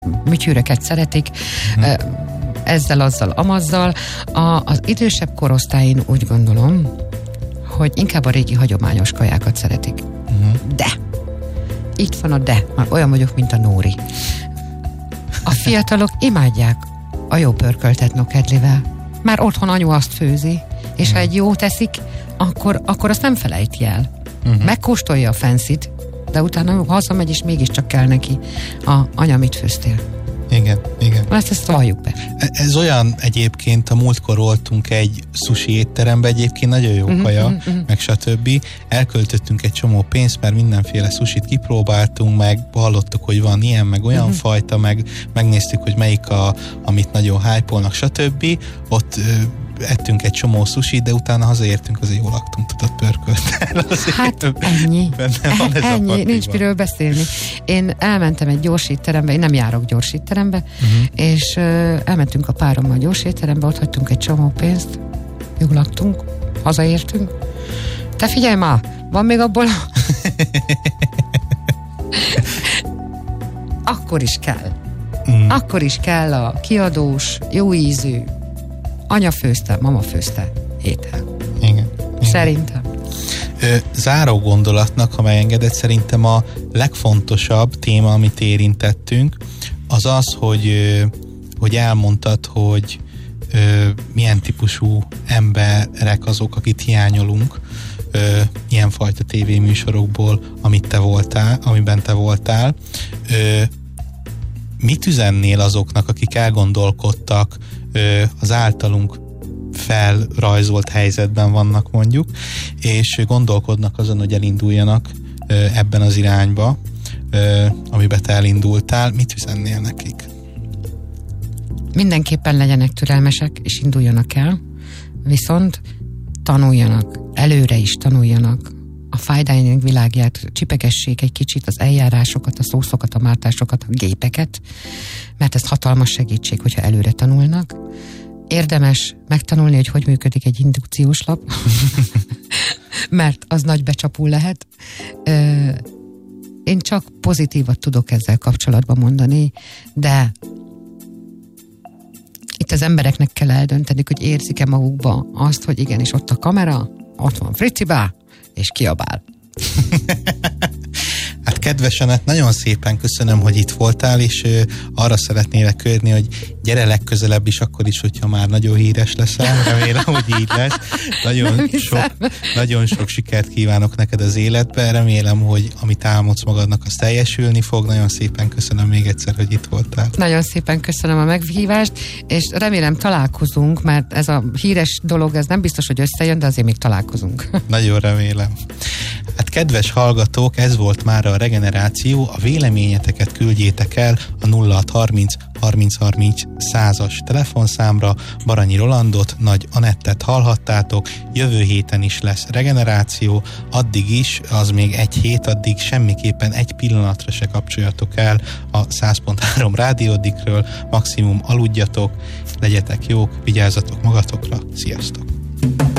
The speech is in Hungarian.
műtyűröket szeretik, ezzel, azzal, amazzal. Az idősebb korosztályon úgy gondolom, hogy inkább a régi hagyományos kajákat szeretik. De! Itt van a de, már olyan vagyok, mint a Nóri. A fiatalok imádják a jó pörköltet nokedlivel. Már otthon anyu azt főzi, és ha egy jó teszik, akkor azt nem felejti el. Megkóstolja a fancyt, de utána hazamegy, és mégiscsak kell neki anya, mit főztél. Igen. Ezt valljuk be. Ez olyan egyébként, a múltkor voltunk egy sushi étterembe, egyébként nagyon jó kaja, meg stb. Elköltöttünk egy csomó pénzt, mert mindenféle sushit kipróbáltunk, meg hallottuk, hogy van ilyen, meg olyan fajta, megnéztük, hogy melyik amit nagyon hype-olnak, stb. Ott ettünk egy csomó sushit, de utána hazaértünk, azért jól laktunk, tudod, pörköltel. Hát ennyi, nincs miről beszélni. Én elmentem egy gyorsétterembe, én nem járok gyorsétterembe, és elmentünk a párommal a gyorsétterembe, ott hagytunk egy csomó pénzt, jól laktunk, hazaértünk. Te figyelj már, van még abból Akkor is kell. Akkor is kell a kiadós, jó ízű, anya főzte, mama főzte étel. Igen. Szerintem. Záró gondolatnak, ha megengedett, szerintem a legfontosabb téma, amit érintettünk, az az, hogy elmondtad, hogy milyen típusú emberek azok, akit hiányolunk ilyenfajta tévéműsorokból, amiben te voltál. Mit üzennél azoknak, akik elgondolkodtak, az általunk felrajzolt helyzetben vannak mondjuk, és gondolkodnak azon, hogy elinduljanak ebben az irányba, amiben te elindultál, mit üzennél nekik? Mindenképpen legyenek türelmesek, és induljanak el, viszont tanuljanak, előre is tanuljanak, a fájdányok világját, csipegessék egy kicsit az eljárásokat, a szószokat, a mártásokat, a gépeket, mert ez hatalmas segítség, hogyha előre tanulnak. Érdemes megtanulni, hogy működik egy indukciós lap, mert az nagy becsapul lehet. Én csak pozitívat tudok ezzel kapcsolatban mondani, de itt az embereknek kell eldönteni, hogy érzik-e magukba azt, hogy igenis ott a kamera, ott van Fricibá, és kiabál. Hát kedves Anett, nagyon szépen köszönöm, hogy itt voltál, és arra szeretnélek kérni, hogy gyere legközelebb is, akkor is, hogyha már nagyon híres leszel. Remélem, hogy így lesz. Nagyon sok sikert kívánok neked az életben. Remélem, hogy amit álmodsz magadnak, az teljesülni fog. Nagyon szépen köszönöm még egyszer, hogy itt voltál. Nagyon szépen köszönöm a meghívást, és remélem találkozunk, mert ez a híres dolog, ez nem biztos, hogy összejön, de azért még találkozunk. Nagyon remélem. Hát kedves hallgatók, ez volt már a Regeneráció. A véleményeteket küldjétek el a 0630 30 30 100-as telefonszámra. Baranyi Rolandot, Nagy Anettet hallhattátok. Jövő héten is lesz Regeneráció. Addig is, az még egy hét, addig semmiképpen egy pillanatra se kapcsoljatok el a 100.3 rádiódikről. Maximum aludjatok, legyetek jók, vigyázzatok magatokra. Sziasztok!